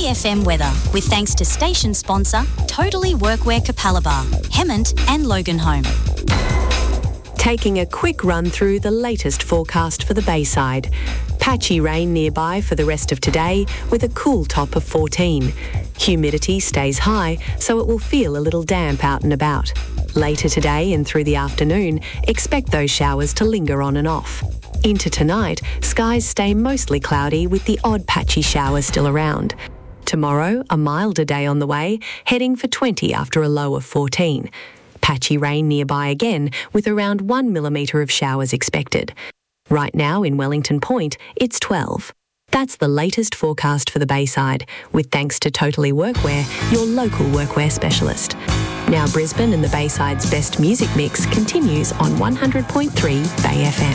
FM weather with thanks to station sponsor Totally Workwear Capalaba, Hemmant and Loganholme. Taking a quick run through the latest forecast for the Bayside. Patchy rain nearby for the rest of today with a cool top of 14. Humidity stays high, so it will feel a little damp out and about. Later today and through the afternoon, expect those showers to linger on and off. Into tonight, skies stay mostly cloudy with the odd patchy shower still around. Tomorrow, a milder day on the way, heading for 20 after a low of 14. Patchy rain nearby again with around 1 millimetre of showers expected. Right now in Wellington Point, it's 12. That's the latest forecast for the Bayside, with thanks to Totally Workwear, your local workwear specialist. Now Brisbane and the Bayside's best music mix continues on 100.3 Bay FM.